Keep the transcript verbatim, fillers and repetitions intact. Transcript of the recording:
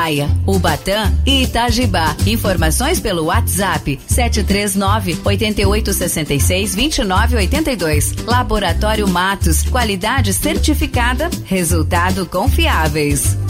Ubatã e Itajibá. Informações pelo WhatsApp sete três nove, oito oito seis seis, dois nove oito dois. Laboratório Matos, qualidade certificada, resultado confiáveis.